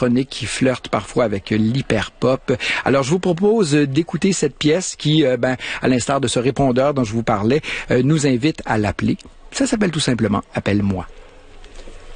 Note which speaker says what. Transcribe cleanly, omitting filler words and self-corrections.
Speaker 1: électronique qui flirte parfois avec l'hyper-pop. Alors, je vous propose d'écouter cette pièce qui, à l'instar de ce répondeur dont je vous parlais, nous invite à l'appeler. Ça s'appelle tout simplement « Appelle-moi ».